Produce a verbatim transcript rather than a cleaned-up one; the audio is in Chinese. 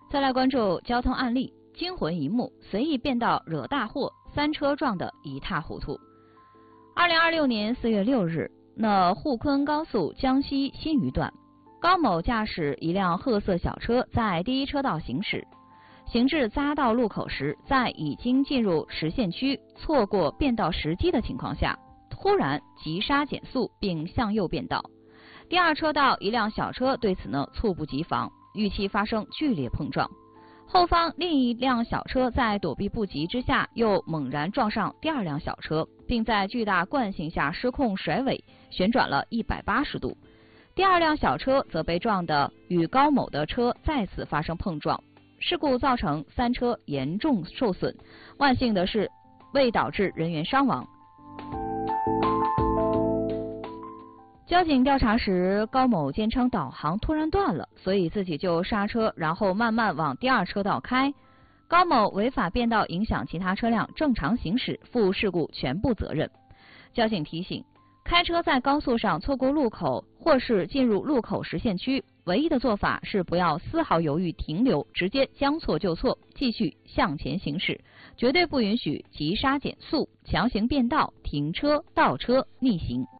再来关注交通案例，惊魂一幕，随意变道惹大祸，三车撞得一塌糊涂。二零二六年四月六日，那沪昆高速江西新余段，高某驾驶一辆褐色小车在第一车道行驶，行至匝道路口时，在已经进入实线区、错过变道时机的情况下，突然急刹减速并向右变道。第二车道一辆小车对此呢猝不及防，与其发生剧烈碰撞。后方另一辆小车在躲避不及之下，又猛然撞上第二辆小车，并在巨大惯性下失控甩尾，旋转了一百八十度。第二辆小车则被撞得与高某的车再次发生碰撞，事故造成三车严重受损，万幸的是未导致人员伤亡。交警调查时，高某坚称导航突然断了，所以自己就刹车，然后慢慢往第二车道开。高某违法变道影响其他车辆正常行驶，负事故全部责任。交警提醒，开车在高速上错过路口或是进入路口实线区，唯一的做法是不要丝毫犹豫停留，直接将错就错，继续向前行驶，绝对不允许急刹减速、强行变道、停车、倒车、逆行。